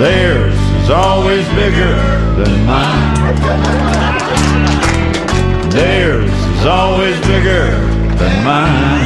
theirs is always bigger than mine. Theirs is always bigger than mine.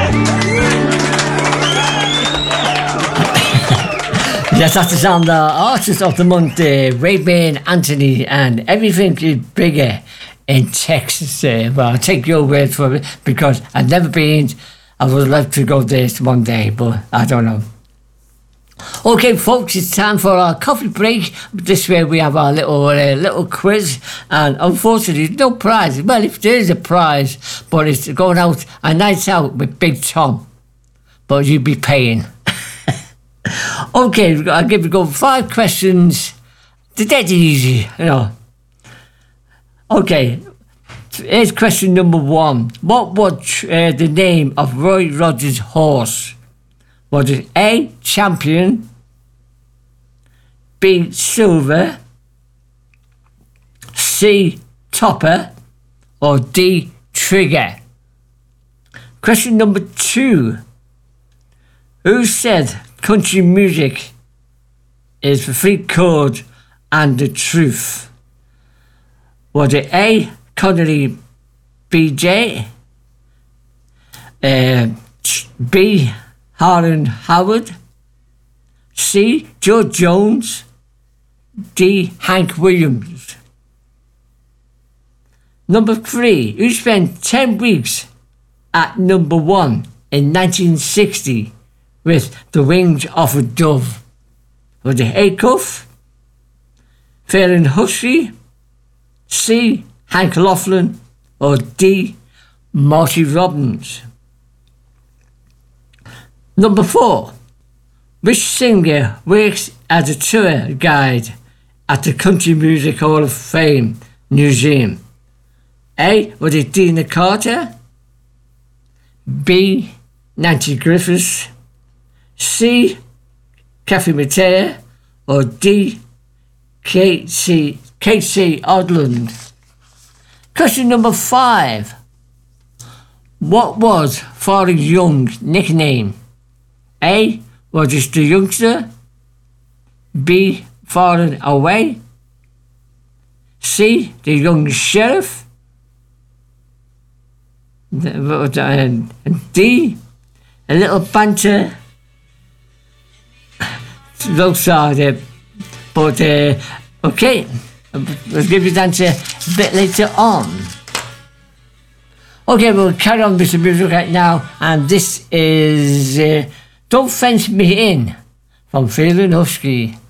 Yes, that's the sound Artist of the Month, Ray-Ban Anthony, and everything is bigger in Texas. Well, I'll take your word for it because I've never been. I would like to go there one day, but I don't know. Okay, folks, it's time for our coffee break. This way we have our little quiz, and unfortunately, no prize. Well, if there is a prize, but it's going out a night out with Big Tom, but you'll be paying. Okay, I'll give you 5 questions. They're dead easy, you know. Okay, here's question number 1. What was the name of Roy Rogers' horse? Was it A, Champion, B, Silver, C, Topper, or D, Trigger? Question number 2. Who said country music is the free chord and the truth? Was it A, Connery BJ, B, Harlan Howard, C, George Jones, D, Hank Williams? Number 3, who spent 10 weeks at number 1 in 1960 with The Wings of a Dove? Was it A, Cuff, Fearne Hussey, C, Hank Laughlin, or D, Marty Robbins? Number 4, which singer works as a tour guide at the Country Music Hall of Fame Museum? A, was it Dina Carter, B, Nancy Griffiths, C, Kathy Mattea, or D, Casey Odland? Question number 5. What was Forrest Young's nickname? A, was it the Youngster, B, Fallen Away, C, the Young Sheriff, and D, a little banter. Those are the, but okay, we'll give you the answer a bit later on. Okay, we'll carry on with the music right now, and this is Don't Fence Me In from Fearne Hussey.